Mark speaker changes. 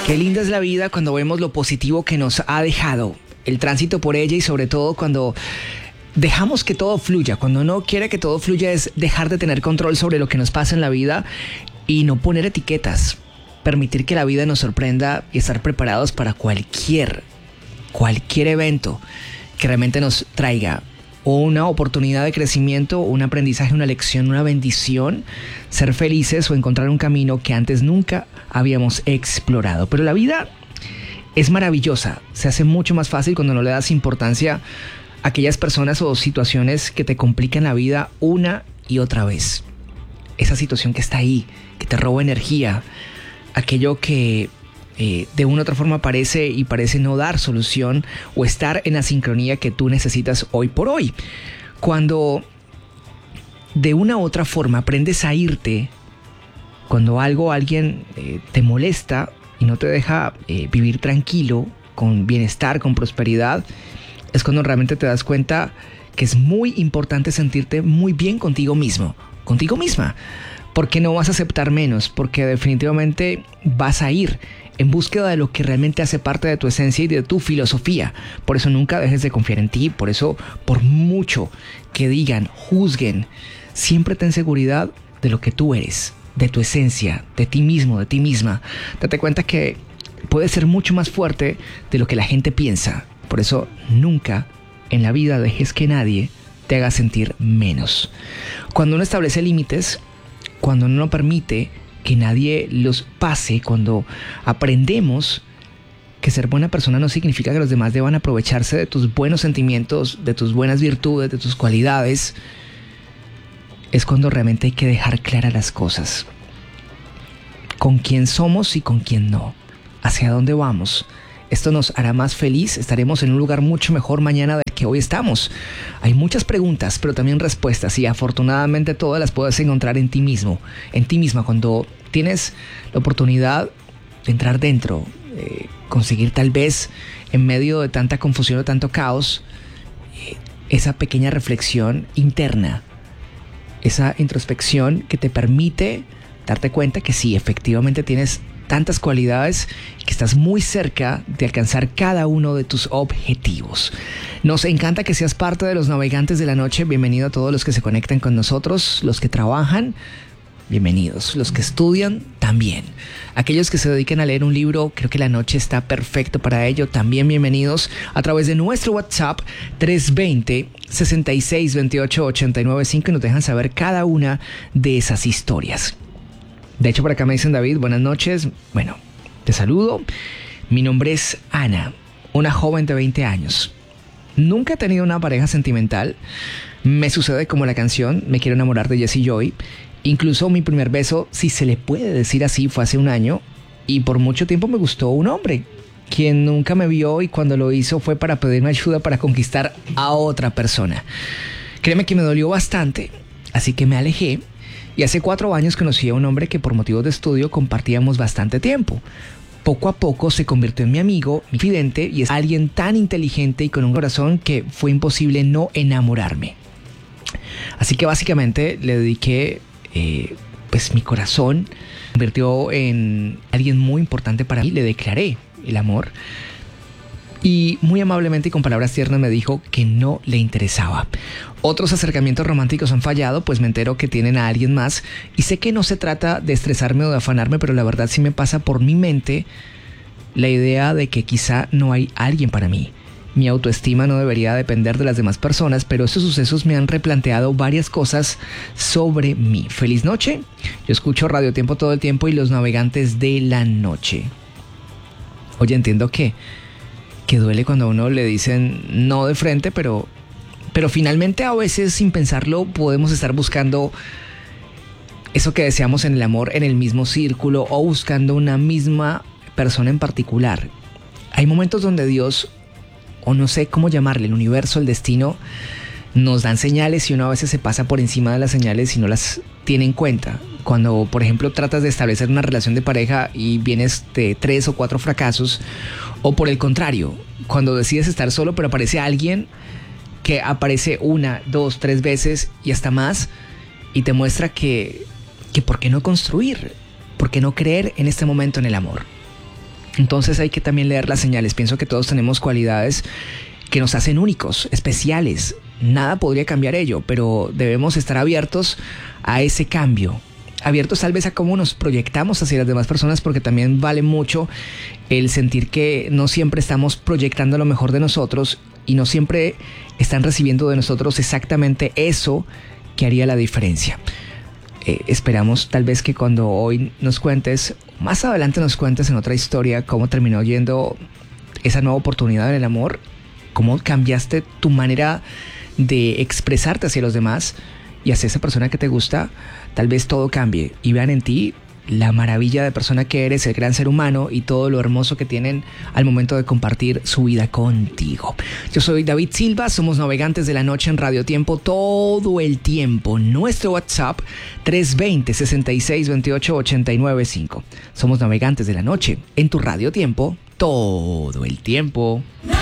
Speaker 1: Qué linda es la vida cuando vemos lo positivo que nos ha dejado, el tránsito por ella y sobre todo cuando dejamos que todo fluya. Cuando uno quiere que todo fluya es dejar de tener control sobre lo que nos pasa en la vida y no poner etiquetas. Permitir que la vida nos sorprenda y estar preparados para cualquier evento que realmente nos traiga una oportunidad de crecimiento, un aprendizaje, una lección, una bendición, ser felices o encontrar un camino que antes nunca habíamos explorado. Pero la vida es maravillosa, se hace mucho más fácil cuando no le das importancia a aquellas personas o situaciones que te complican la vida una y otra vez. Esa situación que está ahí, que te roba energía, aquello que de una u otra forma parece no dar solución o estar en la sincronía que tú necesitas hoy por hoy. Cuando de una u otra forma aprendes a irte, cuando alguien te molesta y no te deja vivir tranquilo, con bienestar, con prosperidad, es cuando realmente te das cuenta que es muy importante sentirte muy bien contigo mismo, contigo misma, porque no vas a aceptar menos, porque definitivamente vas a ir en búsqueda de lo que realmente hace parte de tu esencia y de tu filosofía. Por eso nunca dejes de confiar en ti, por eso por mucho que digan, juzguen, siempre ten seguridad de lo que tú eres, de tu esencia, de ti mismo, de ti misma. Date cuenta que puedes ser mucho más fuerte de lo que la gente piensa. Por eso nunca en la vida dejes que nadie te haga sentir menos. Cuando uno establece límites, cuando uno no permite que nadie los pase, cuando aprendemos que ser buena persona no significa que los demás deban aprovecharse de tus buenos sentimientos, de tus buenas virtudes, de tus cualidades, es cuando realmente hay que dejar claras las cosas. Con quién somos y con quién no. Hacia dónde vamos. Esto nos hará más feliz, estaremos en un lugar mucho mejor mañana del que hoy estamos. Hay muchas preguntas, pero también respuestas, y afortunadamente todas las puedes encontrar en ti mismo, en ti misma, cuando tienes la oportunidad de entrar dentro, conseguir tal vez en medio de tanta confusión o tanto caos, esa pequeña reflexión interna, esa introspección que te permite darte cuenta que sí, efectivamente tienes tantas cualidades, que estás muy cerca de alcanzar cada uno de tus objetivos. Nos encanta que seas parte de los navegantes de la noche. Bienvenido a todos los que se conectan con nosotros, los que trabajan, bienvenidos, los que estudian también, aquellos que se dediquen a leer un libro, creo que la noche está perfecto para ello, también bienvenidos a través de nuestro WhatsApp 320-6628-895 y nos dejan saber cada una de esas historias. De hecho, por acá me dicen, David, buenas noches. Bueno, te saludo. Mi nombre es Ana, una joven de 20 años. Nunca he tenido una pareja sentimental. Me sucede como la canción Me quiero enamorar de Jessie Joy. Incluso mi primer beso, si se le puede decir así, fue hace un año. Y por mucho tiempo me gustó un hombre, quien nunca me vio y cuando lo hizo fue para pedirme ayuda para conquistar a otra persona. Créeme que me dolió bastante, así que me alejé. Y hace 4 años conocí a un hombre que por motivos de estudio compartíamos bastante tiempo. Poco a poco se convirtió en mi amigo, mi confidente, y es alguien tan inteligente y con un corazón que fue imposible no enamorarme. Así que básicamente le dediqué mi corazón, se convirtió en alguien muy importante para mí, le declaré el amor. Y muy amablemente y con palabras tiernas me dijo que no le interesaba. Otros acercamientos románticos han fallado, pues me entero que tienen a alguien más. Y sé que no se trata de estresarme o de afanarme, pero la verdad sí me pasa por mi mente la idea de que quizá no hay alguien para mí. Mi autoestima no debería depender de las demás personas, pero estos sucesos me han replanteado varias cosas sobre mí. Feliz noche. Yo escucho Radio Tiempo todo el tiempo y los navegantes de la noche. Oye, entiendo que duele cuando a uno le dicen no de frente, pero finalmente a veces sin pensarlo podemos estar buscando eso que deseamos en el amor en el mismo círculo o buscando una misma persona en particular. Hay momentos donde Dios, o no sé cómo llamarle, el universo, el destino, nos dan señales y uno a veces se pasa por encima de las señales y no las tiene en cuenta. Cuando, por ejemplo, tratas de establecer una relación de pareja y vienes de 3 o 4 fracasos, o por el contrario, cuando decides estar solo pero aparece alguien que aparece 1, 2, 3 veces y hasta más y te muestra que ¿por qué no construir? ¿Por qué no creer en este momento en el amor? Entonces hay que también leer las señales. Pienso que todos tenemos cualidades que nos hacen únicos, especiales. Nada podría cambiar ello, pero debemos estar abiertos a ese cambio. Abiertos tal vez a cómo nos proyectamos hacia las demás personas, porque también vale mucho el sentir que no siempre estamos proyectando lo mejor de nosotros y no siempre están recibiendo de nosotros exactamente eso que haría la diferencia. Esperamos tal vez que cuando hoy nos cuentes, más adelante nos cuentes en otra historia cómo terminó yendo esa nueva oportunidad en el amor, cómo cambiaste tu manera de expresarte hacia los demás y hacia esa persona que te gusta. Tal vez todo cambie y vean en ti la maravilla de persona que eres, el gran ser humano y todo lo hermoso que tienen al momento de compartir su vida contigo. Yo soy David Silva, somos Navegantes de la Noche en Radio Tiempo todo el tiempo. Nuestro WhatsApp 320-6628-895. Somos Navegantes de la Noche en tu Radio Tiempo todo el tiempo.